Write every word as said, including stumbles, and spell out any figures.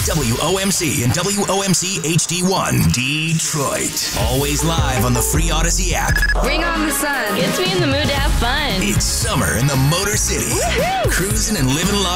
W O M C and W O M C H D one, Detroit. Always live on the free Odyssey app. Bring on the sun. Gets me in the mood to have fun. It's summer in the Motor City. Woohoo! Cruising and living large.